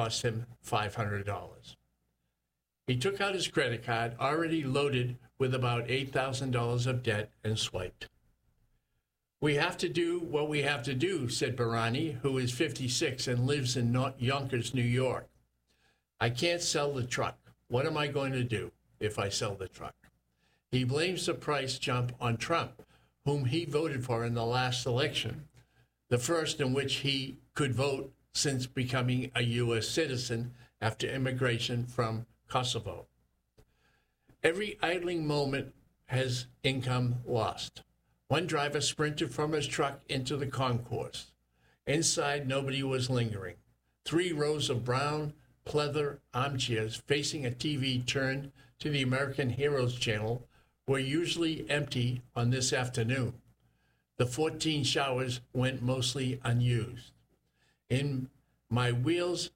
cost him $500. He took out his credit card, already loaded with about $8,000 of debt, and swiped. "We have to do what we have to do," said Barani, who is 56 and lives in Yonkers, New York. "I can't sell the truck. What am I going to do if I sell the truck?" He blames the price jump on Trump, whom he voted for in the last election, the first in which he could vote since becoming a U.S. citizen after immigration from Kosovo. Every idling moment has income lost. One driver sprinted from his truck into the concourse. Inside, nobody was lingering. 3 rows of brown pleather armchairs facing a TV turned to the American Heroes channel were usually empty on this afternoon. The 14 showers went mostly unused. If my wheels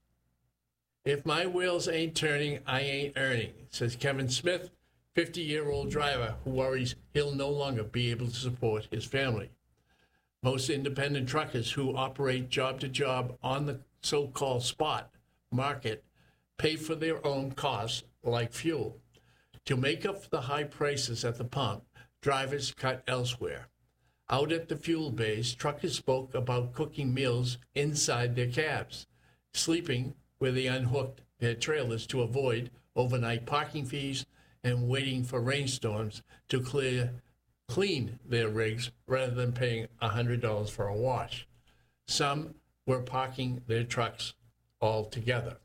ain't turning, I ain't earning, says Kevin Smith, 50-year-old driver who worries he'll no longer be able to support his family. Most independent truckers who operate job to job on the so-called spot market pay for their own costs, like fuel. To make up for the high prices at the pump, drivers cut elsewhere. Out at the fuel bays, truckers spoke about cooking meals inside their cabs, sleeping where they unhooked their trailers to avoid overnight parking fees, and waiting for rainstorms to clean their rigs rather than paying $100 for a wash. Some were parking their trucks altogether.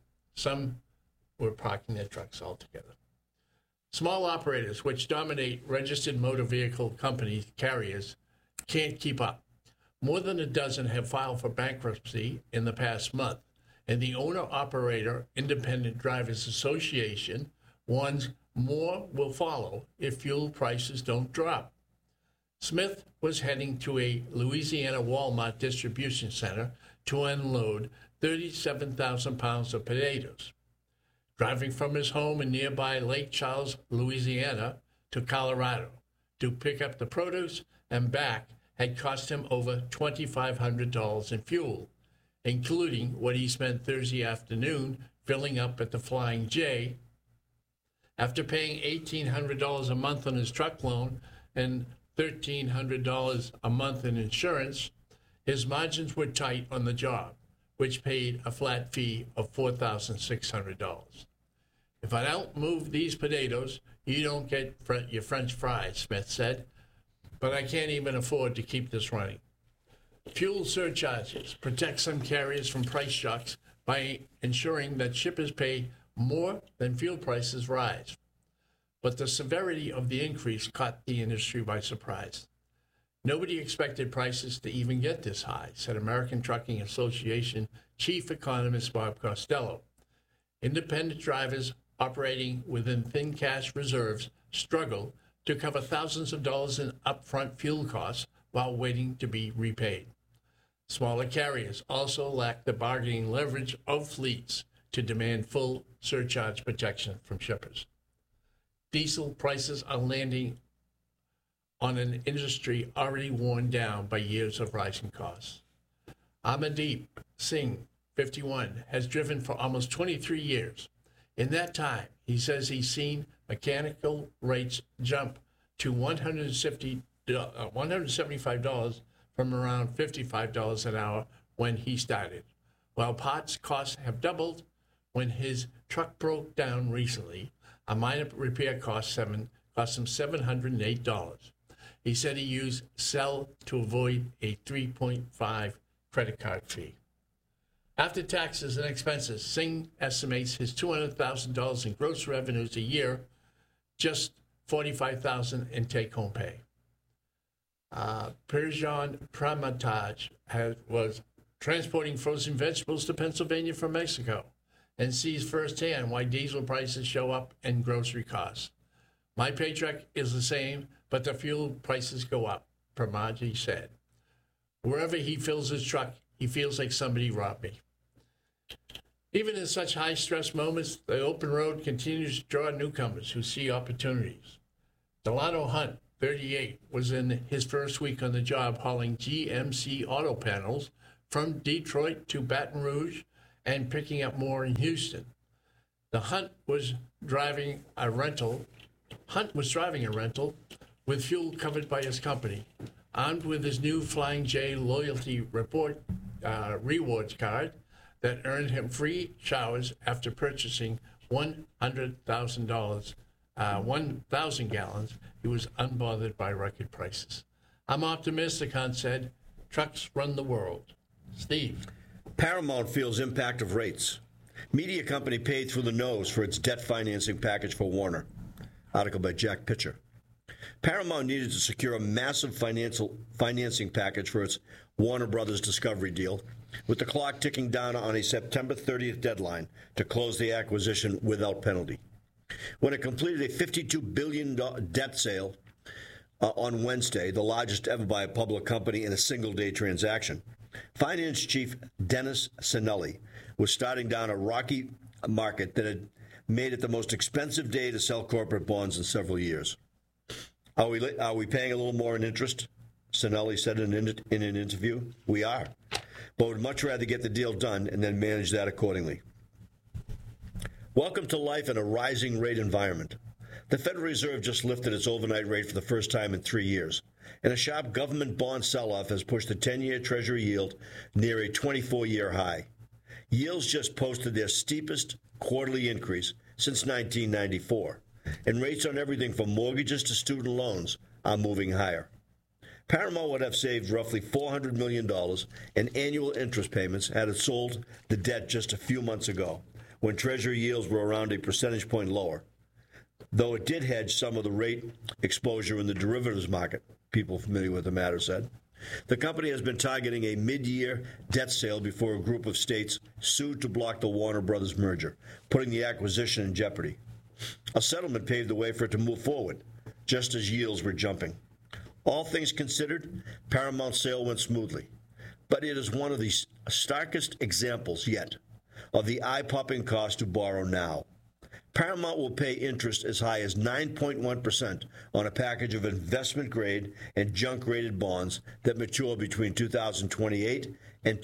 Small operators, which dominate registered motor vehicle companies, carriers, can't keep up. More than a dozen have filed for bankruptcy in the past month, and the Owner-Operator Independent Drivers Association warns more will follow if fuel prices don't drop. Smith was heading to a Louisiana Walmart distribution center to unload 37,000 pounds of potatoes. Driving from his home in nearby Lake Charles, Louisiana, to Colorado to pick up the produce and back had cost him over $2,500 in fuel, including what he spent Thursday afternoon filling up at the Flying J. After paying $1,800 a month on his truck loan and $1,300 a month in insurance, his margins were tight on the job, which paid a flat fee of $4,600. "If I don't move these potatoes, you don't get your French fries," Smith said, "but I can't even afford to keep this running." Fuel surcharges protect some carriers from price shocks by ensuring that shippers pay more than fuel prices rise. But the severity of the increase caught the industry by surprise. "Nobody expected prices to even get this high," said American Trucking Association Chief Economist Bob Costello. Independent drivers operating within thin cash reserves struggle to cover thousands of dollars in upfront fuel costs while waiting to be repaid. Smaller carriers also lack the bargaining leverage of fleets to demand full surcharge protection from shippers. Diesel prices are landing on an industry already worn down by years of rising costs. Amandeep Singh, 51, has driven for almost 23 years. In that time, he says he's seen mechanical rates jump to $175 from around $55 an hour when he started, while parts costs have doubled. When his truck broke down recently, a minor repair cost him $708. He said he used Zelle to avoid a 3.5 credit card fee. After taxes and expenses, Singh estimates his $200,000 in gross revenues a year, just $45,000 in take-home pay. Perjan Pramataj was transporting frozen vegetables to Pennsylvania from Mexico and sees firsthand why diesel prices show up in grocery costs. "My paycheck is the same, but the fuel prices go up," Pramaji said. "Wherever he fills his truck, he feels like somebody robbed me." Even in such high-stress moments, the open road continues to draw newcomers who see opportunities. Delano Hunt, 38, was in his first week on the job hauling GMC auto panels from Detroit to Baton Rouge and picking up more in Houston. Hunt was driving a rental with fuel covered by his company. Armed with his new Flying J loyalty rewards card that earned him free showers after purchasing $100,000 gallons, he was unbothered by record prices. I'm optimistic, Hunt said. Trucks run the world. Steve. Paramount feels impact of rates. Media company paid through the nose for its debt financing package for Warner. Article by Jack Pitcher. Paramount needed to secure a massive financing package for its Warner Brothers Discovery deal, with the clock ticking down on a September 30th deadline to close the acquisition without penalty. When it completed a $52 billion debt sale on Wednesday, the largest ever by a public company in a single-day transaction, finance chief Dennis Sinelli was starting down a rocky market that had made it the most expensive day to sell corporate bonds in several years. Are we paying a little more in interest? Sinelli said in an interview. We are, but would much rather get the deal done and then manage that accordingly. Welcome to life in a rising rate environment. The Federal Reserve just lifted its overnight rate for the first time in 3 years, and a sharp government bond sell-off has pushed the 10-year Treasury yield near a 24-year high. Yields just posted their steepest quarterly increase since 1994, and rates on everything from mortgages to student loans are moving higher. Paramount would have saved roughly $400 million in annual interest payments had it sold the debt just a few months ago, when Treasury yields were around a percentage point lower, though it did hedge some of the rate exposure in the derivatives market, people familiar with the matter said. The company has been targeting a mid-year debt sale before a group of states sued to block the Warner Brothers merger, putting the acquisition in jeopardy. A settlement paved the way for it to move forward, just as yields were jumping. All things considered, Paramount's sale went smoothly, but it is one of the starkest examples yet of the eye-popping cost to borrow now. Paramount will pay interest as high as 9.1% on a package of investment-grade and junk-rated bonds that mature between 2028 and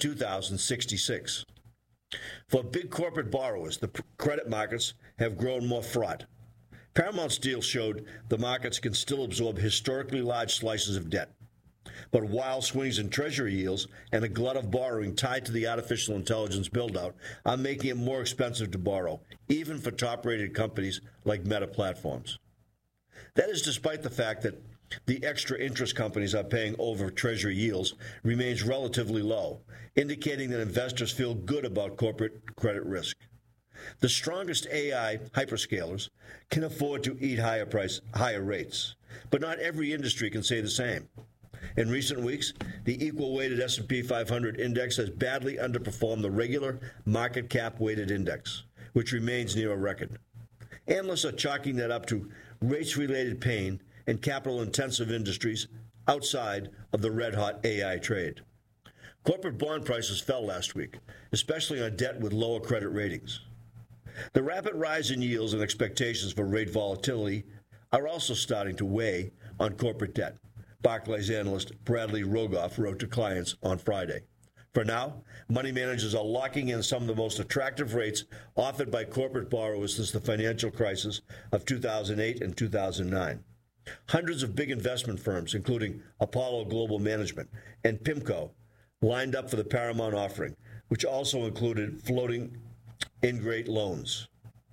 2066. For big corporate borrowers, the credit markets have grown more fraught. Paramount's deal showed the markets can still absorb historically large slices of debt, but wild swings in Treasury yields and a glut of borrowing tied to the artificial intelligence build-out are making it more expensive to borrow, even for top-rated companies like Meta Platforms. That is despite the fact that the extra interest companies are paying over Treasury yields remains relatively low, indicating that investors feel good about corporate credit risk. The strongest AI hyperscalers can afford to eat higher rates, but not every industry can say the same. In recent weeks, the equal-weighted S&P 500 index has badly underperformed the regular market cap-weighted index, which remains near a record. Analysts are chalking that up to rates-related pain in capital-intensive industries outside of the red-hot AI trade. Corporate bond prices fell last week, especially on debt with lower credit ratings. The rapid rise in yields and expectations for rate volatility are also starting to weigh on corporate debt, Barclays analyst Bradley Rogoff wrote to clients on Friday. For now, money managers are locking in some of the most attractive rates offered by corporate borrowers since the financial crisis of 2008 and 2009. Hundreds of big investment firms, including Apollo Global Management and PIMCO, lined up for the Paramount offering, which also included floating in-rate loans.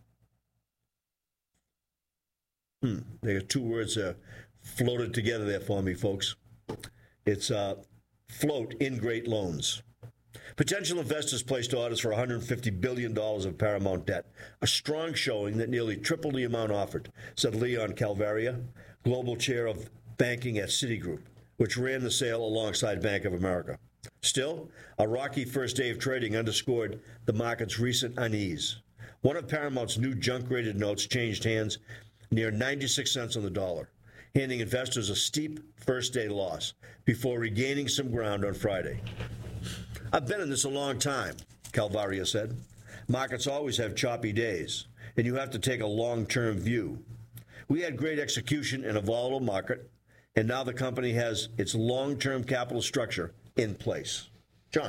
There are two words floated together there for me, folks. It's float in-rate loans. Potential investors placed orders for $150 billion of Paramount debt, a strong showing that nearly tripled the amount offered, said Leon Calvaria, global chair of banking at Citigroup, which ran the sale alongside Bank of America. Still, a rocky first day of trading underscored the market's recent unease. One of Paramount's new junk-rated notes changed hands near 96 cents on the dollar, handing investors a steep first-day loss before regaining some ground on Friday. I've been in this a long time, Calvaria said. Markets always have choppy days, and you have to take a long-term view. We had great execution in a volatile market, and now the company has its long-term capital structure in place. John.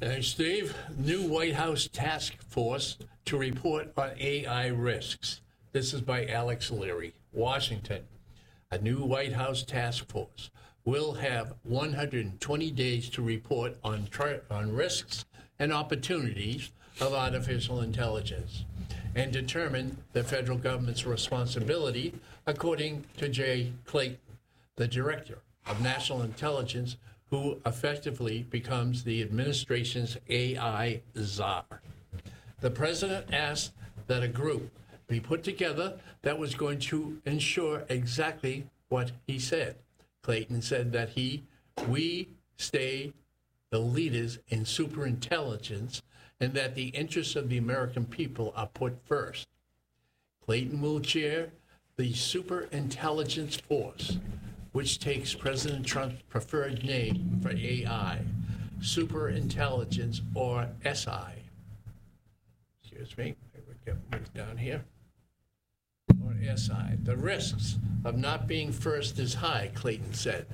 Hey, Steve, new White House task force to report on AI risks. This is by Alex Leary, Washington. A new White House task force will have 120 days to report on risks and opportunities of artificial intelligence and determine the federal government's responsibility, according to Jay Clayton, the director of national intelligence, who effectively becomes the administration's AI czar. The president asked that a group be put together that was going to ensure exactly what he said. Clayton said that we stay the leaders in superintelligence and that the interests of the American people are put first. Clayton will chair the Superintelligence Force, which takes President Trump's preferred name for AI, Superintelligence, or SI. Excuse me, I would get moved down here. Or SI. The risks of not being first is high, Clayton said.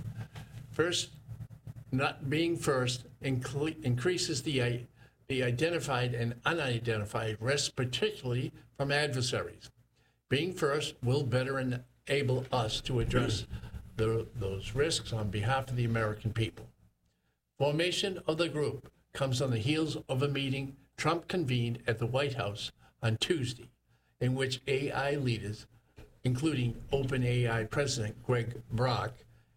Not being first increases the identified and unidentified risks, particularly from adversaries. Being first will better enable us to address those risks on behalf of the American people. Formation of the group comes on the heels of a meeting Trump convened at the White House on Tuesday, in which AI leaders, including OpenAI President Greg Brock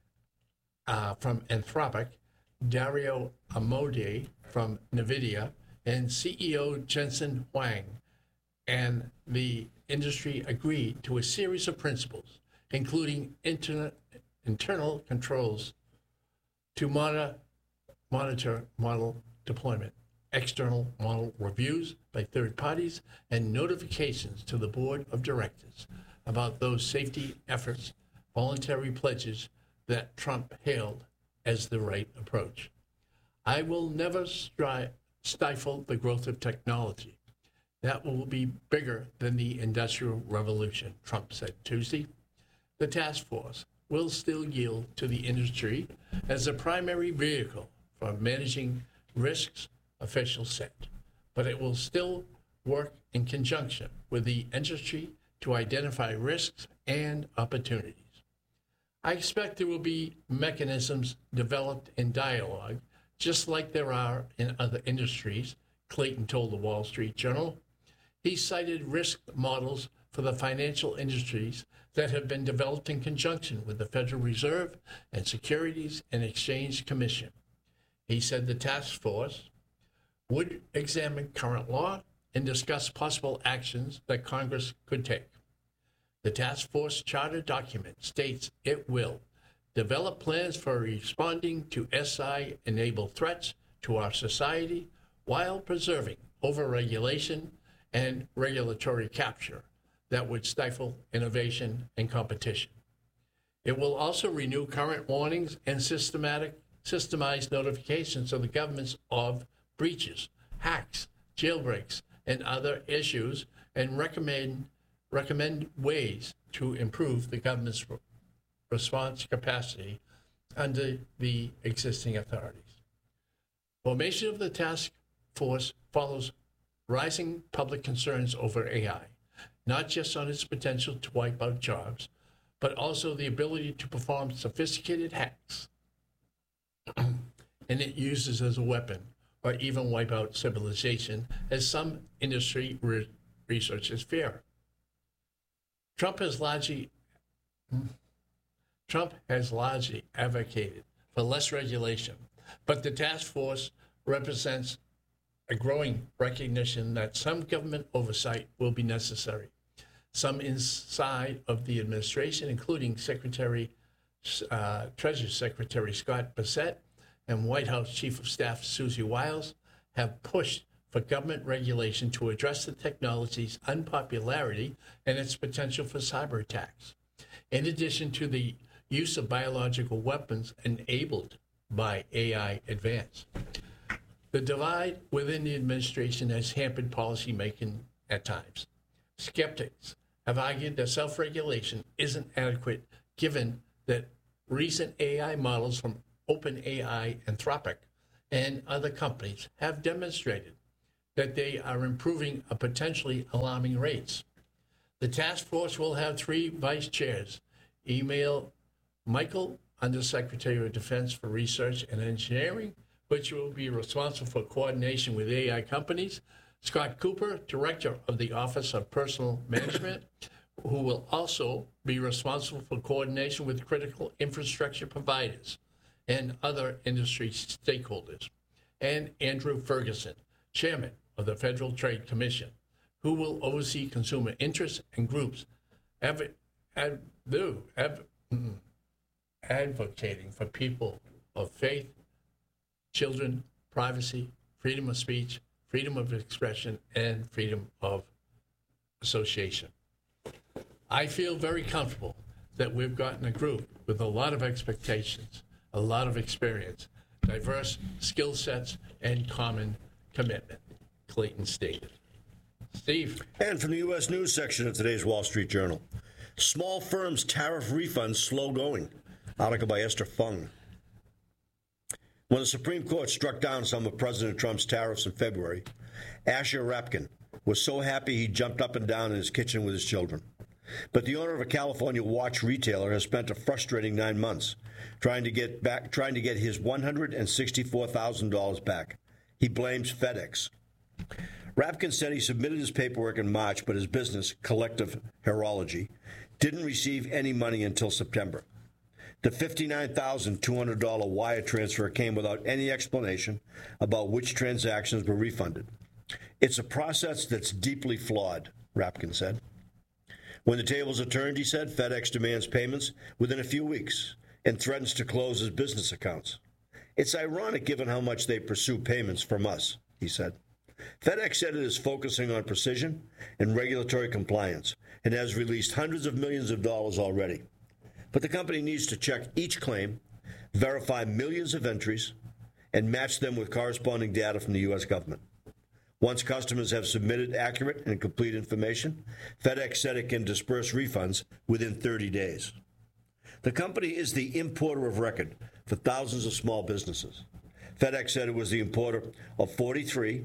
from Anthropic, Dario Amodei from NVIDIA, and CEO Jensen Huang, and the industry agreed to a series of principles, including internal controls to monitor model deployment, external model reviews by third parties, and notifications to the board of directors about those safety efforts, voluntary pledges that Trump hailed as the right approach. I will never stifle the growth of technology. That will be bigger than the Industrial Revolution, Trump said Tuesday. The task force will still yield to the industry as a primary vehicle for managing risks, officials said, but it will still work in conjunction with the industry to identify risks and opportunities. I expect there will be mechanisms developed in dialogue, just like there are in other industries, Clayton told the Wall Street Journal. He cited risk models for the financial industries that have been developed in conjunction with the Federal Reserve and Securities and Exchange Commission. He said the task force would examine current law and discuss possible actions that Congress could take. The task force charter document states it will develop plans for responding to SI-enabled threats to our society while preserving overregulation and regulatory capture that would stifle innovation and competition. It will also renew current warnings and systemized notifications of the governments of breaches, hacks, jailbreaks, and other issues, and recommend ways to improve the government's response capacity under the existing authorities. Formation of the task force follows rising public concerns over AI, not just on its potential to wipe out jobs, but also the ability to perform sophisticated hacks and it uses as a weapon or even wipe out civilization, as some industry researchers fear. Trump has largely advocated for less regulation, but the task force represents a growing recognition that some government oversight will be necessary. Some inside of the administration, including Treasury Secretary Scott Bessent and White House Chief of Staff Susie Wiles, have pushed for government regulation to address the technology's unpopularity and its potential for cyber attacks, in addition to the use of biological weapons enabled by AI advance. The divide within the administration has hampered policymaking at times. Skeptics have argued that self-regulation isn't adequate given that recent AI models from OpenAI, Anthropic, and other companies have demonstrated that they are improving at potentially alarming rates. The task force will have 3 vice chairs. Email Michael, Undersecretary of Defense for Research and Engineering, which will be responsible for coordination with AI companies. Scott Cooper, Director of the Office of Personnel Management, who will also be responsible for coordination with critical infrastructure providers and other industry stakeholders. And Andrew Ferguson, Chairman of the Federal Trade Commission, who will oversee consumer interests and groups advocating for people of faith, children, privacy, freedom of speech, freedom of expression, and freedom of association. I feel very comfortable that we've gotten a group with a lot of expectations, a lot of experience, diverse skill sets, and common commitment, Clayton stated. Steve. And from the U.S. News section of today's Wall Street Journal, small firms' tariff refunds slow going. Article by Esther Fung. When the Supreme Court struck down some of President Trump's tariffs in February, Asher Rapkin was so happy he jumped up and down in his kitchen with his children. But the owner of a California watch retailer has spent a frustrating 9 months trying to get his $164,000 back. He blames FedEx. Rapkin said he submitted his paperwork in March, but his business, Collective Herology, didn't receive any money until September. The $59,200 wire transfer came without any explanation about which transactions were refunded. It's a process that's deeply flawed, Rapkin said. When the tables are turned, he said, FedEx demands payments within a few weeks and threatens to close his business accounts. It's ironic given how much they pursue payments from us, he said. FedEx said it is focusing on precision and regulatory compliance and has released hundreds of millions of dollars already. But the company needs to check each claim, verify millions of entries, and match them with corresponding data from the U.S. government. Once customers have submitted accurate and complete information, FedEx said it can disperse refunds within 30 days. The company is the importer of record for thousands of small businesses. FedEx said it was the importer of 43%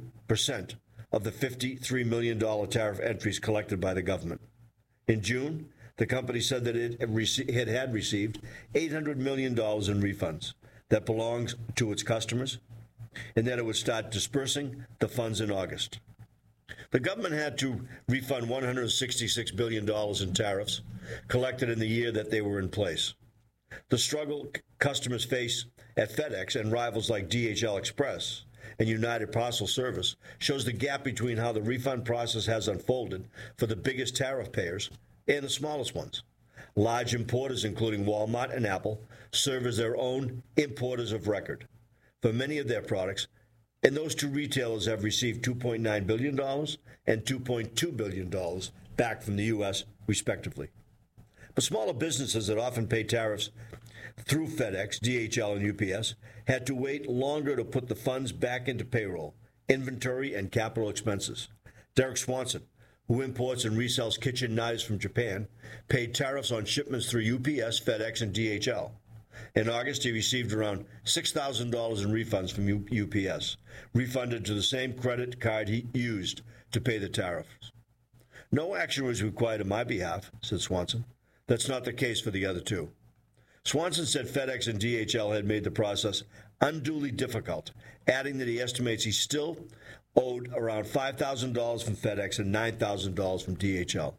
of the $53 million tariff entries collected by the government. In June, the company said that it had received $800 million in refunds that belongs to its customers, and that it would start dispersing the funds in August. The government had to refund $166 billion in tariffs collected in the year that they were in place. The struggle customers face at FedEx and rivals like DHL Express and United Parcel Service shows the gap between how the refund process has unfolded for the biggest tariff payers and the smallest ones. Large importers, including Walmart and Apple, serve as their own importers of record for many of their products, and those two retailers have received $2.9 billion and $2.2 billion back from the U.S., respectively. But smaller businesses that often pay tariffs through FedEx, DHL, and UPS had to wait longer to put the funds back into payroll, inventory, and capital expenses. Derek Swanson, who imports and resells kitchen knives from Japan, paid tariffs on shipments through UPS, FedEx, and DHL. In August, he received around $6,000 in refunds from UPS, refunded to the same credit card he used to pay the tariffs. No action was required on my behalf, said Swanson. That's not the case for the other two. Swanson said FedEx and DHL had made the process unduly difficult, adding that he estimates he still owed around $5,000 from FedEx and $9,000 from DHL.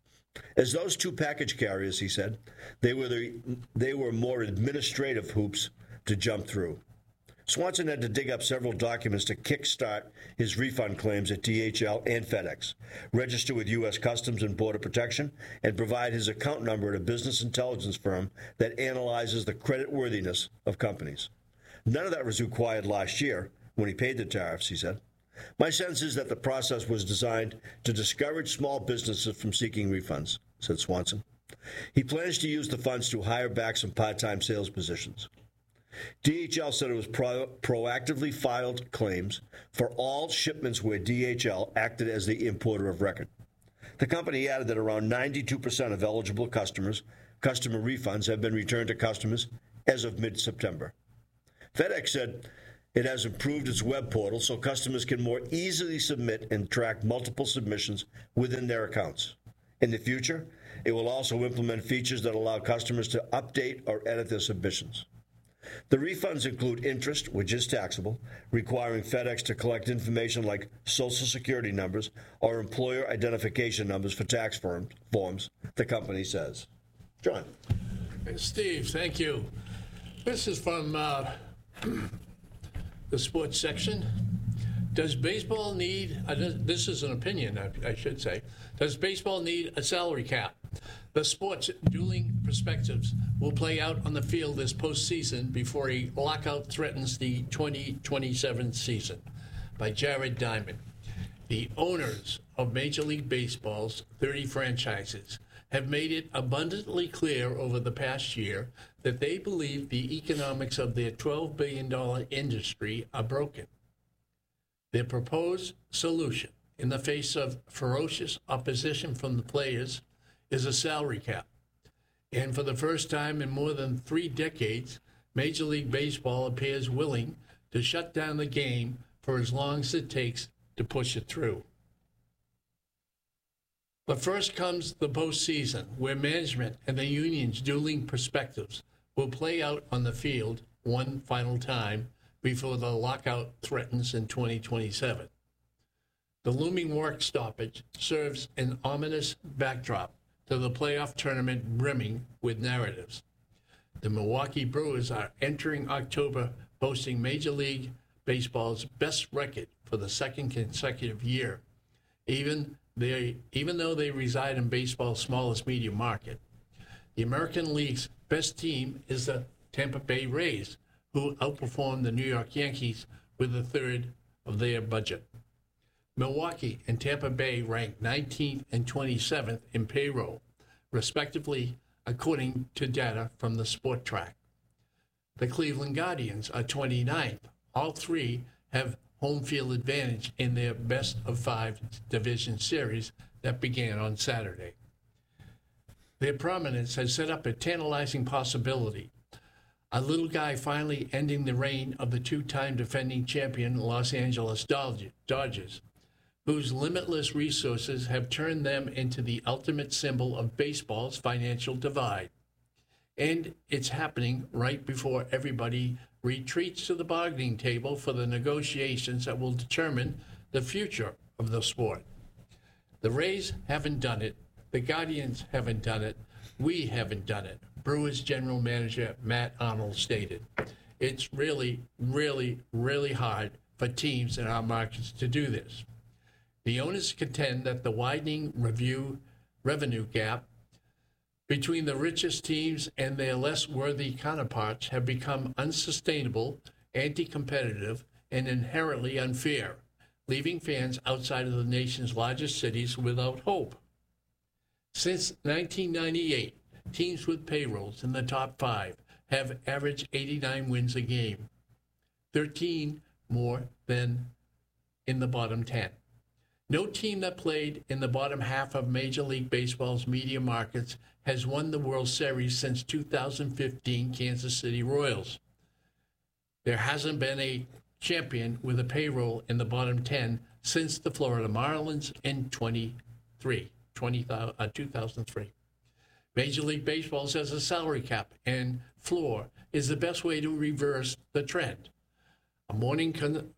As those two package carriers, he said, they were more administrative hoops to jump through. Swanson had to dig up several documents to kickstart his refund claims at DHL and FedEx, register with U.S. Customs and Border Protection, and provide his account number at a business intelligence firm that analyzes the creditworthiness of companies. None of that was required last year when he paid the tariffs, he said. My sense is that the process was designed to discourage small businesses from seeking refunds, said Swanson. He plans to use the funds to hire back some part-time sales positions. DHL said it was proactively filed claims for all shipments where DHL acted as the importer of record. The company added that around 92% of eligible customer refunds have been returned to customers as of mid-September. FedEx said It has improved its web portal so customers can more easily submit and track multiple submissions within their accounts. In the future, it will also implement features that allow customers to update or edit their submissions. The refunds include interest, which is taxable, requiring FedEx to collect information like Social Security numbers or employer identification numbers for tax forms, the company says. John. Steve, thank you. This is from the sports section. Does baseball need, this is an opinion, I should say, does baseball need a salary cap? The sport's dueling perspectives will play out on the field this postseason before a lockout threatens the 2027 season. By Jared Diamond. The owners of Major League Baseball's 30 franchises have made it abundantly clear over the past year that they believe the economics of their $12 billion industry are broken. Their proposed solution, in the face of ferocious opposition from the players, is a salary cap. And for the first time in more than 3 decades, Major League Baseball appears willing to shut down the game for as long as it takes to push it through. But first comes the postseason, where management and the union's dueling perspectives will play out on the field one final time before the lockout threatens in 2027. The looming work stoppage serves an ominous backdrop to the playoff tournament brimming with narratives. The Milwaukee Brewers are entering October boasting Major League Baseball's best record for the second consecutive year, even though they reside in baseball's smallest media market. The American League's best team is the Tampa Bay Rays, who outperformed the New York Yankees with a third of their budget. Milwaukee and Tampa Bay ranked 19th and 27th in payroll, respectively, according to data from the Sport Track. The Cleveland Guardians are 29th. All three have home field advantage in their best-of-5 division series that began on Saturday. Their prominence has set up a tantalizing possibility. A little guy finally ending the reign of the 2-time defending champion Los Angeles Dodgers, whose limitless resources have turned them into the ultimate symbol of baseball's financial divide. And it's happening right before everybody retreats to the bargaining table for the negotiations that will determine the future of the sport. The Rays haven't done it. The Guardians haven't done it. We haven't done it. Brewers general manager Matt Arnold stated. It's really, really, really hard for teams in our markets to do this. The owners contend that the widening revenue gap between the richest teams and their less worthy counterparts have become unsustainable, anti-competitive, and inherently unfair, leaving fans outside of the nation's largest cities without hope. Since 1998, teams with payrolls in the top 5 have averaged 89 wins a game, 13 more than in the bottom 10. No team that played in the bottom half of Major League Baseball's media markets has won the World Series since 2015 Kansas City Royals. There hasn't been a champion with a payroll in the bottom 10 since the Florida Marlins in 2003. Major League Baseball says a salary cap and floor is the best way to reverse the trend. A morning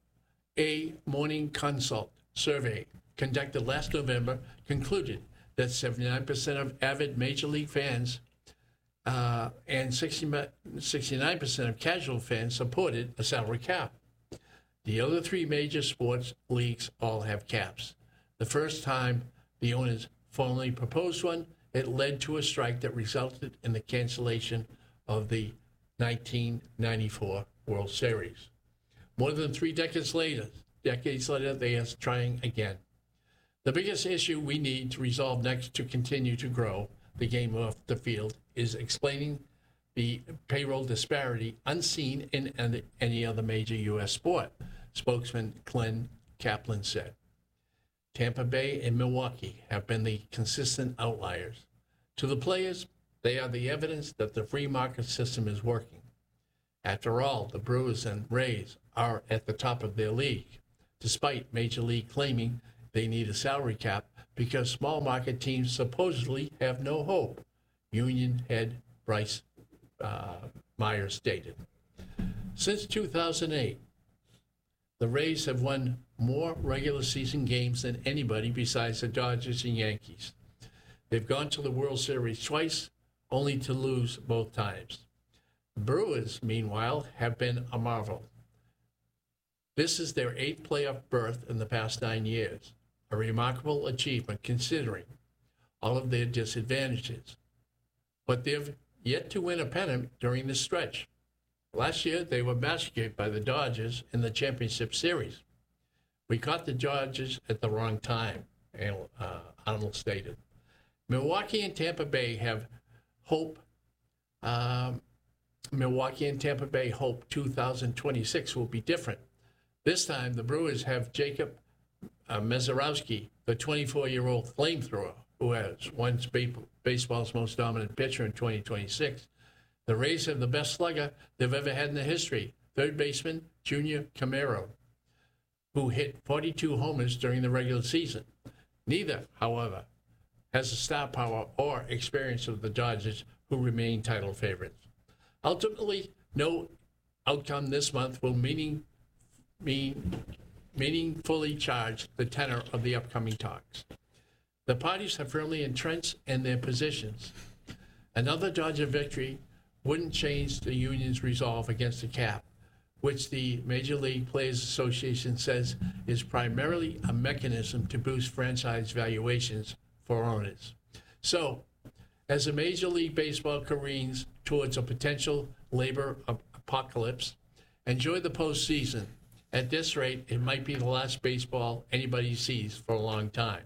consult survey conducted last November concluded that 79% of avid Major League fans and 69% of casual fans supported a salary cap. The other 3 major sports leagues all have caps. The first time the owners formally proposed one, it led to a strike that resulted in the cancellation of the 1994 World Series. More than 3 decades later, they are trying again. The biggest issue we need to resolve next to continue to grow the game off the field is explaining the payroll disparity unseen in any other major U.S. sport, spokesman Glenn Kaplan said. Tampa Bay and Milwaukee have been the consistent outliers. To the players, they are the evidence that the free market system is working. After all, the Brewers and Rays are at the top of their league, despite Major League claiming they need a salary cap because small market teams supposedly have no hope, Union head Bryce Myers stated. Since 2008, the Rays have won more regular season games than anybody besides the Dodgers and Yankees. They've gone to the World Series twice, only to lose both times. The Brewers, meanwhile, have been a marvel. This is their 8th playoff berth in the past 9 years, a remarkable achievement considering all of their disadvantages. But they've yet to win a pennant during this stretch. Last year, they were massacred by the Dodgers in the championship series. We caught the Dodgers at the wrong time, Arnold stated. Milwaukee and Tampa Bay have hope. Milwaukee and Tampa Bay hope 2026 will be different. This time, the Brewers have Jacob Mezorowski, the 24-year-old flamethrower, who has won baseball's most dominant pitcher in 2026. The Rays have the best slugger they've ever had in their history, third baseman Junior Camaro, who hit 42 homers during the regular season. Neither, however, has the star power or experience of the Dodgers, who remain title favorites. Ultimately, no outcome this month will meaningfully charge the tenor of the upcoming talks. The parties are firmly entrenched in their positions. Another Dodger victory wouldn't change the union's resolve against the cap, which the Major League Players Association says is primarily a mechanism to boost franchise valuations for owners. So, as the Major League Baseball careens towards a potential labor apocalypse, enjoy the postseason. At this rate, it might be the last baseball anybody sees for a long time.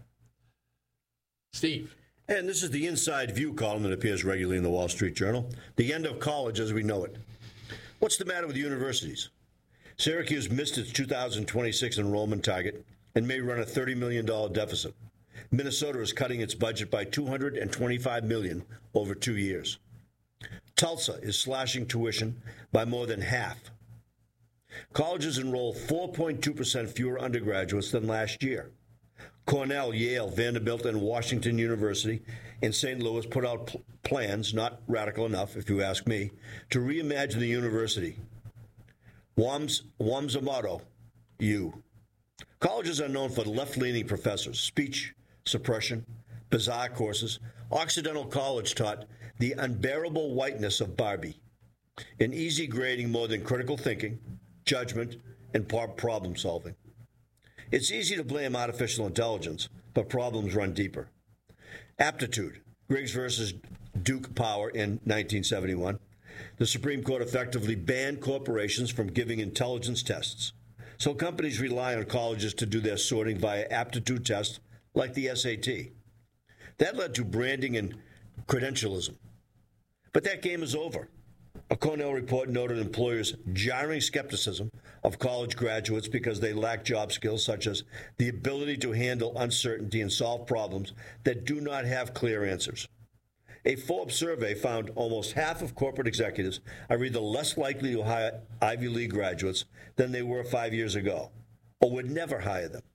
Steve. And this is the Inside View column that appears regularly in the Wall Street Journal. The end of college as we know it. What's the matter with universities? Syracuse missed its 2026 enrollment target and may run a $30 million deficit. Minnesota is cutting its budget by $225 million over 2 years. Tulsa is slashing tuition by more than half. Colleges enroll 4.2% fewer undergraduates than last year. Cornell, Yale, Vanderbilt, and Washington University in St. Louis put out plans, not radical enough, if you ask me, to reimagine the university. WAM's a motto, you. Colleges are known for left-leaning professors, speech suppression, bizarre courses. Occidental College taught the unbearable whiteness of Barbie, and easy grading more than critical thinking, judgment, and problem solving. It's easy to blame artificial intelligence, but problems run deeper. Aptitude, Griggs versus Duke Power in 1971. The Supreme Court effectively banned corporations from giving intelligence tests. So companies rely on colleges to do their sorting via aptitude tests like the SAT. That led to branding and credentialism. But that game is over. A Cornell report noted employers' jarring skepticism of college graduates because they lack job skills such as the ability to handle uncertainty and solve problems that do not have clear answers. A Forbes survey found almost half of corporate executives are either less likely to hire Ivy League graduates than they were 5 years ago, or would never hire them.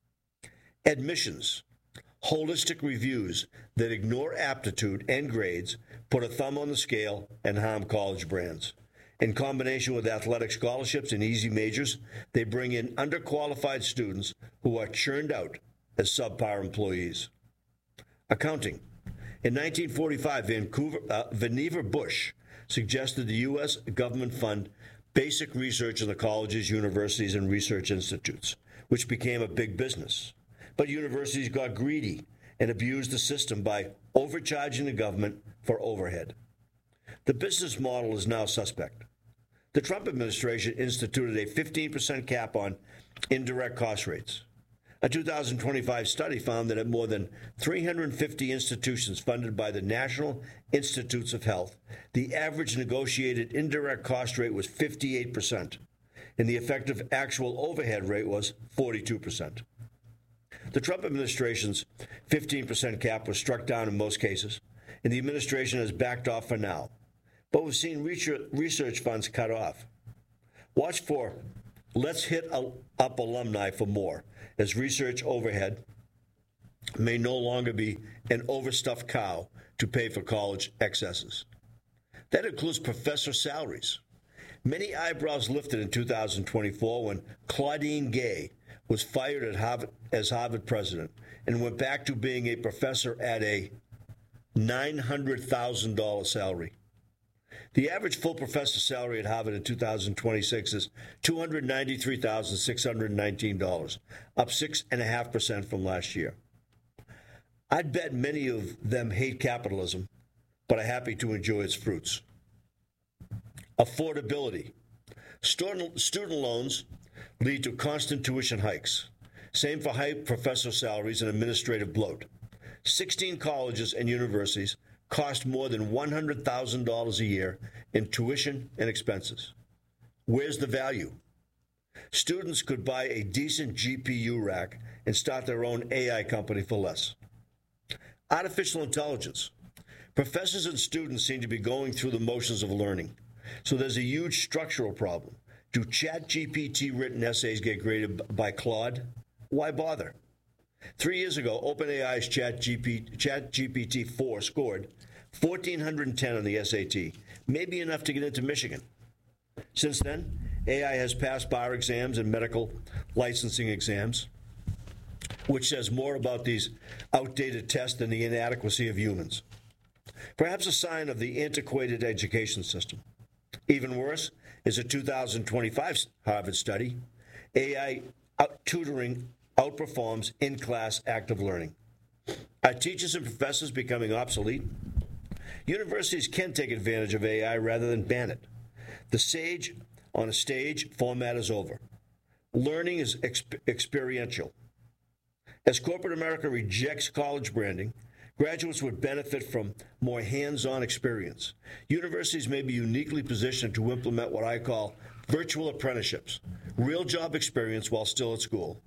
Admissions, holistic reviews that ignore aptitude and grades, put a thumb on the scale, and harm college brands. In combination with athletic scholarships and easy majors, they bring in underqualified students who are churned out as subpar employees. Accounting. In 1945, Vannevar Bush suggested the U.S. government fund basic research in the colleges, universities, and research institutes, which became a big business. But universities got greedy and abused the system by overcharging the government for overhead. The business model is now suspect. The Trump administration instituted a 15% cap on indirect cost rates. A 2025 study found that at more than 350 institutions funded by the National Institutes of Health, the average negotiated indirect cost rate was 58%, and the effective actual overhead rate was 42%. The Trump administration's 15% cap was struck down in most cases, and the administration has backed off for now. But we've seen research funds cut off. Watch for Let's hit up alumni for more, as research overhead may no longer be an overstuffed cow to pay for college excesses. That includes professor salaries. Many eyebrows lifted in 2024 when Claudine Gay was fired at Harvard as Harvard president and went back to being a professor at a $900,000 salary. The average full professor salary at Harvard in 2026 is $293,619, up 6.5% from last year. I'd bet many of them hate capitalism, but are happy to enjoy its fruits. Affordability. Student loans lead to constant tuition hikes. Same for high professor salaries and administrative bloat. 16 colleges and universities cost more than $100,000 a year in tuition and expenses. Where's the value? Students could buy a decent GPU rack and start their own AI company for less. Artificial intelligence. Professors and students seem to be going through the motions of learning. So there's a huge structural problem. Do ChatGPT written essays get graded by Claude? Why bother? 3 years ago, OpenAI's ChatGPT-4 scored 1,410 on the SAT, maybe enough to get into Michigan. Since then, AI has passed bar exams and medical licensing exams, which says more about these outdated tests than the inadequacy of humans. Perhaps a sign of the antiquated education system. Even worse is a 2025 Harvard study. AI tutoring outperforms in-class active learning. Are teachers and professors becoming obsolete? Universities can take advantage of AI rather than ban it. The sage on a stage format is over. Learning is experiential. As corporate America rejects college branding, graduates would benefit from more hands-on experience. Universities may be uniquely positioned to implement what I call virtual apprenticeships, real job experience while still at school.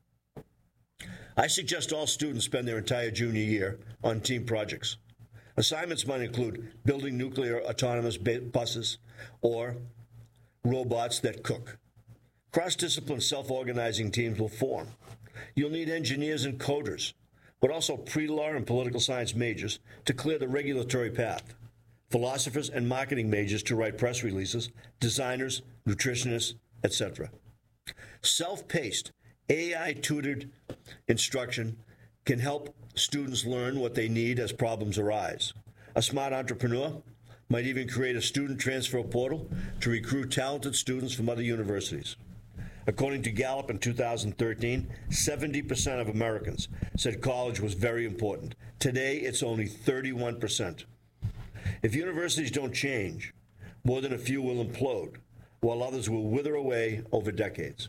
I suggest all students spend their entire junior year on team projects. Assignments might include building nuclear autonomous buses or robots that cook. Cross-discipline self-organizing teams will form. You'll need engineers and coders, but also pre-law and political science majors to clear the regulatory path, philosophers and marketing majors to write press releases, designers, nutritionists, etc. Self-paced, AI-tutored instruction can help students learn what they need as problems arise. A smart entrepreneur might even create a student transfer portal to recruit talented students from other universities. According to Gallup in 2013, 70% of Americans said college was very important. Today, it's only 31%. If universities don't change, more than a few will implode, while others will wither away over decades.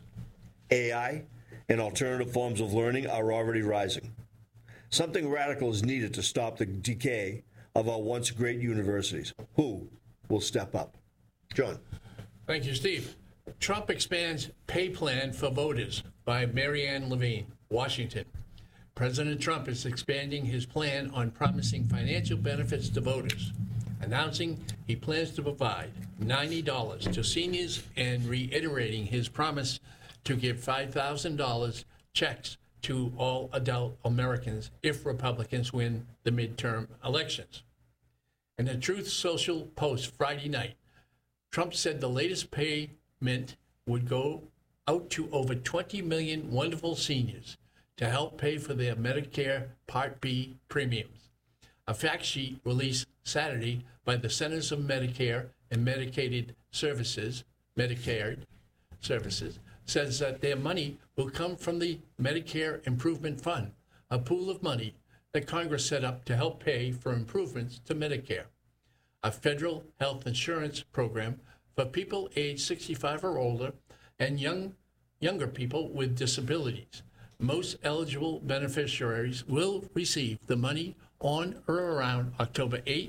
AI and alternative forms of learning are already rising. Something radical is needed to stop the decay of our once great universities. Who will step up? John. Thank you, Steve. Trump expands pay plan for voters by Marianne Levine, Washington. President Trump is expanding his plan on promising financial benefits to voters, announcing he plans to provide $90 to seniors and reiterating his promise to give $5,000 checks to all adult Americans if Republicans win the midterm elections. In a Truth Social post Friday night, Trump said the latest payment would go out to over 20 million wonderful seniors to help pay for their Medicare Part B premiums. A fact sheet released Saturday by the Centers of Medicare and Medicaid Services, Medicare Services, says that their money will come from the Medicare Improvement Fund, a pool of money that Congress set up to help pay for improvements to Medicare, a federal health insurance program for people aged 65 or older and younger people with disabilities. Most eligible beneficiaries will receive the money on or around October 8,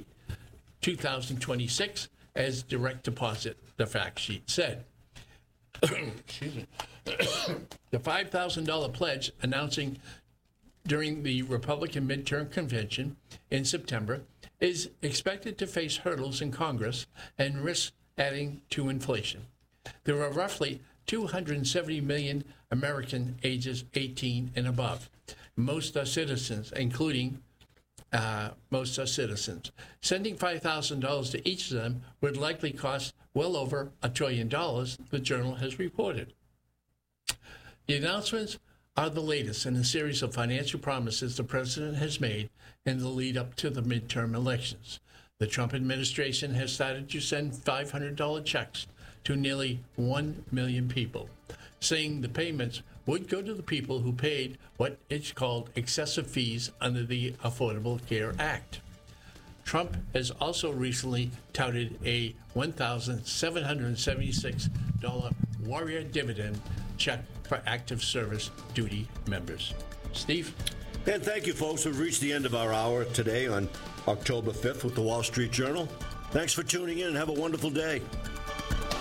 2026, as direct deposit, the fact sheet said. Excuse me. The $5,000 pledge announcing during the Republican midterm convention in September is expected to face hurdles in Congress and risk adding to inflation. There are roughly 270 million American ages 18 and above. Most are citizens, including most are citizens. Sending $5,000 to each of them would likely cost well over $1 trillion, the Journal has reported. The announcements are the latest in a series of financial promises the president has made in the lead up to the midterm elections. The Trump administration has started to send $500 checks to nearly 1 million people, saying the payments would go to the people who paid what is called excessive fees under the Affordable Care Act. Trump has also recently touted a $1,776 warrior dividend check for active service duty members. Steve? And thank you, folks. We've reached the end of our hour today on October 5th with the Wall Street Journal. Thanks for tuning in and have a wonderful day.